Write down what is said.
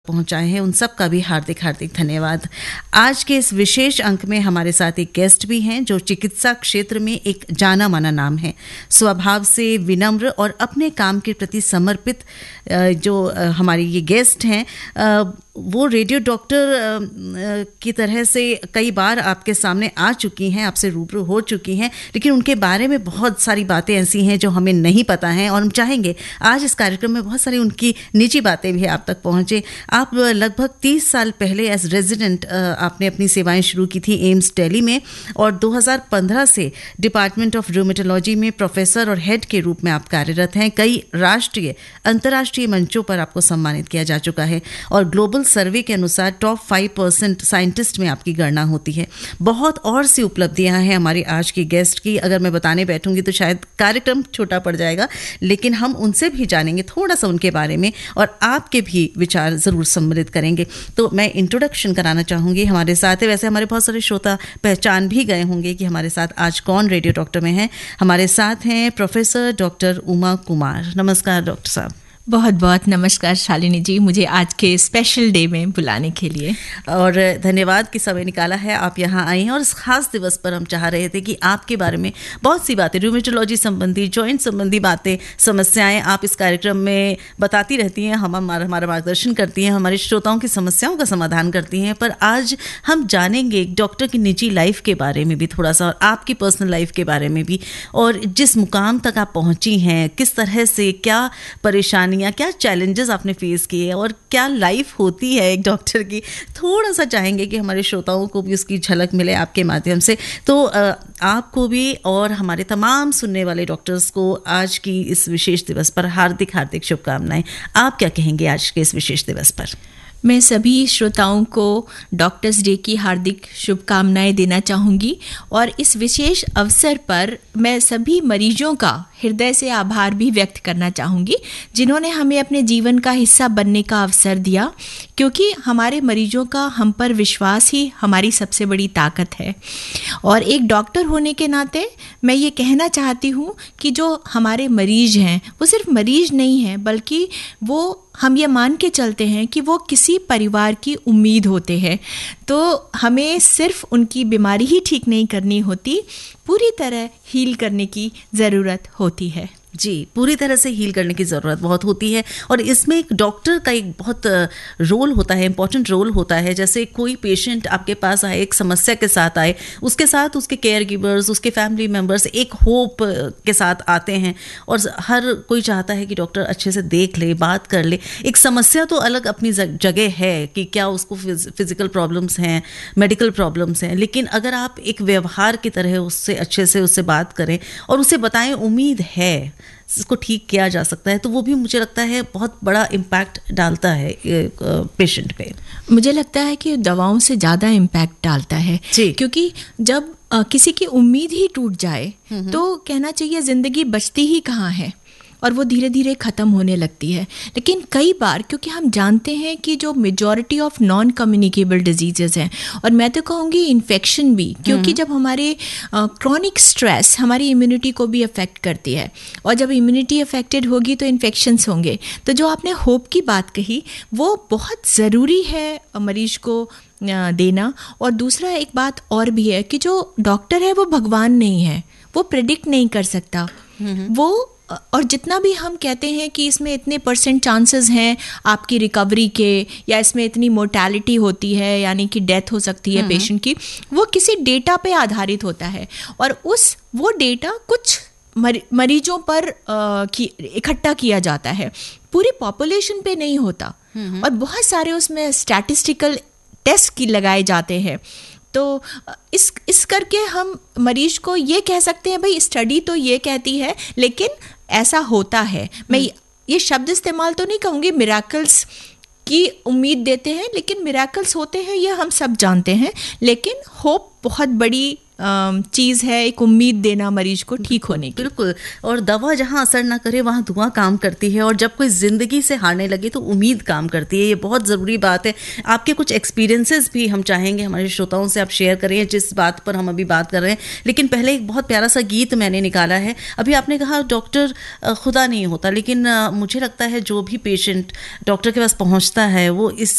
पहुंचाए हैं उन सब का भी हार्दिक हार्दिक धन्यवाद। आज के इस विशेष अंक में हमारे साथ एक गेस्ट भी हैं जो चिकित्सा क्षेत्र में एक जाना माना नाम है। स्वभाव से विनम्र और अपने काम के प्रति समर्पित जो हमारी ये गेस्ट हैं वो रेडियो डॉक्टर की तरह से कई बार आपके सामने आ चुकी हैं, आपसे रूबरू हो चुकी हैं, लेकिन उनके बारे में बहुत सारी बातें ऐसी हैं जो हमें नहीं पता हैं और हम चाहेंगे आज इस कार्यक्रम में बहुत सारी उनकी निजी बातें भी आप तक पहुँचे। आप लगभग 30 साल पहले एज रेजिडेंट आपने अपनी सेवाएं शुरू की थी एम्स दिल्ली में और 2015 से डिपार्टमेंट ऑफ रूमेटोलॉजी में प्रोफेसर और हेड के रूप में आप कार्यरत हैं। कई राष्ट्रीय अंतर्राष्ट्रीय मंचों पर आपको सम्मानित किया जा चुका है और ग्लोबल सर्वे के अनुसार टॉप 5% साइंटिस्ट में आपकी गणना होती है। बहुत और सी उपलब्धियां हैं हमारी आज की गेस्ट की, अगर मैं बताने बैठूंगी तो शायद कार्यक्रम छोटा पड़ जाएगा, लेकिन हम उनसे भी जानेंगे थोड़ा सा उनके बारे में और आपके भी विचार जरूर सम्मिलित करेंगे। तो मैं इंट्रोडक्शन कराना चाहूंगी हमारे साथ है। वैसे हमारे बहुत सारे श्रोता पहचान भी गए होंगे कि हमारे साथ आज कौन रेडियो डॉक्टर में है। हमारे साथ हैं प्रोफेसर डॉक्टर उमा कुमार। नमस्कार डॉक्टर साहब। बहुत बहुत नमस्कार शालिनी जी, मुझे आज के स्पेशल डे में बुलाने के लिए और धन्यवाद कि समय निकाला है, आप यहाँ आई हैं। और इस खास दिवस पर हम चाह रहे थे कि आपके बारे में बहुत सी बातें रूमेटोलॉजी संबंधी, जॉइंट संबंधी बातें, समस्याएं आप इस कार्यक्रम में बताती रहती हैं, हमारा मार्गदर्शन करती हैं, हमारे श्रोताओं की समस्याओं का समाधान करती हैं। पर आज हम जानेंगे एक डॉक्टर की निजी लाइफ के बारे में भी थोड़ा सा और आपकी पर्सनल लाइफ के बारे में भी, और जिस मुकाम तक आप पहुँची हैं, किस तरह से, क्या परेशानी, क्या चैलेंजेस आपने फेस किए और क्या लाइफ होती है एक डॉक्टर की, थोड़ा सा चाहेंगे कि हमारे श्रोताओं को भी उसकी झलक मिले आपके माध्यम से। तो आपको भी और हमारे तमाम सुनने वाले डॉक्टर्स को आज की इस विशेष दिवस पर हार्दिक हार्दिक शुभकामनाएं। आप क्या कहेंगे आज के इस विशेष दिवस पर? मैं सभी श्रोताओं को डॉक्टर्स डे की हार्दिक शुभकामनाएं देना चाहूँगी और इस विशेष अवसर पर मैं सभी मरीजों का हृदय से आभार भी व्यक्त करना चाहूँगी जिन्होंने हमें अपने जीवन का हिस्सा बनने का अवसर दिया, क्योंकि हमारे मरीजों का हम पर विश्वास ही हमारी सबसे बड़ी ताकत है। और एक डॉक्टर होने के नाते मैं ये कहना चाहती हूँ कि जो हमारे मरीज हैं वो सिर्फ मरीज नहीं हैं, बल्कि वो हम ये मान के चलते हैं कि वो किसी परिवार की उम्मीद होते हैं। तो हमें सिर्फ उनकी बीमारी ही ठीक नहीं करनी होती, पूरी तरह हील करने की ज़रूरत होती है। जी, पूरी तरह से हील करने की ज़रूरत बहुत होती है और इसमें एक डॉक्टर का एक बहुत रोल होता है, इम्पॉर्टेंट रोल होता है। जैसे कोई पेशेंट आपके पास आए, एक समस्या के साथ आए, उसके साथ उसके केयर गिवर्स, उसके फैमिली मेम्बर्स एक होप के साथ आते हैं और हर कोई चाहता है कि डॉक्टर अच्छे से देख ले, बात कर ले। एक समस्या तो अलग अपनी जगह है कि क्या उसको फिजिकल प्रॉब्लम्स हैं, मेडिकल प्रॉब्लम्स हैं, लेकिन अगर आप एक व्यवहार की तरह उससे अच्छे से उससे बात करें और उसे बताएं उम्मीद है इसको ठीक किया जा सकता है, तो वो भी मुझे लगता है बहुत बड़ा इम्पैक्ट डालता है पेशेंट पे। मुझे लगता है कि दवाओं से ज़्यादा इम्पैक्ट डालता है, क्योंकि जब किसी की उम्मीद ही टूट जाए तो कहना चाहिए ज़िंदगी बचती ही कहाँ है और वो धीरे धीरे ख़त्म होने लगती है। लेकिन कई बार क्योंकि हम जानते हैं कि जो majority of non communicable diseases हैं, और मैं तो कहूँगी इन्फेक्शन भी, क्योंकि जब हमारे क्रॉनिक स्ट्रेस हमारी इम्यूनिटी को भी अफेक्ट करती है और जब इम्यूनिटी अफेक्टेड होगी तो इन्फेक्शंस होंगे। तो जो आपने होप की बात कही वो बहुत ज़रूरी है मरीज को देना। और दूसरा एक बात और भी है कि जो डॉक्टर है वो भगवान नहीं है, वो प्रेडिक्ट नहीं कर सकता। वो और जितना भी हम कहते हैं कि इसमें इतने % चांसेस हैं आपकी रिकवरी के, या इसमें इतनी मोर्टेलिटी होती है यानी कि डेथ हो सकती है पेशेंट की, वो किसी डेटा पे आधारित होता है और वो डेटा कुछ मरीजों पर इकट्ठा किया जाता है, पूरी पॉपुलेशन पे नहीं होता। और बहुत सारे उसमें स्टैटिस्टिकल टेस्ट की लगाए जाते हैं। तो इस करके हम मरीज को ये कह सकते हैं भाई स्टडी तो ये कहती है, लेकिन ऐसा होता है। मैं ये शब्द इस्तेमाल तो नहीं कहूँगी मिरेकल्स की उम्मीद देते हैं, लेकिन मिरेकल्स होते हैं ये हम सब जानते हैं, लेकिन होप बहुत बड़ी चीज़ है, एक उम्मीद देना मरीज को ठीक होने की। बिल्कुल, और दवा जहाँ असर ना करे वहाँ दुआ काम करती है, और जब कोई ज़िंदगी से हारने लगे तो उम्मीद काम करती है। ये बहुत ज़रूरी बात है। आपके कुछ एक्सपीरियंसेस भी हम चाहेंगे हमारे श्रोताओं से आप शेयर करें जिस बात पर हम अभी बात कर रहे हैं। लेकिन पहले एक बहुत प्यारा सा गीत मैंने निकाला है। अभी आपने कहा डॉक्टर खुदा नहीं होता, लेकिन मुझे लगता है जो भी पेशेंट डॉक्टर के पास पहुँचता है वो इस